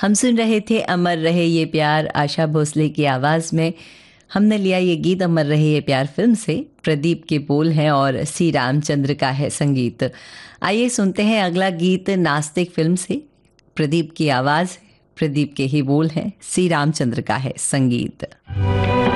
हम सुन रहे थे अमर रहे ये प्यार आशा भोसले की आवाज़ में। हमने लिया ये गीत अमर रहे ये प्यार फिल्म से। प्रदीप के बोल हैं और सी रामचंद्र का है संगीत। आइए सुनते हैं अगला गीत नास्तिक फिल्म से। प्रदीप की आवाज़, प्रदीप के ही बोल हैं, सी रामचंद्र का है संगीत।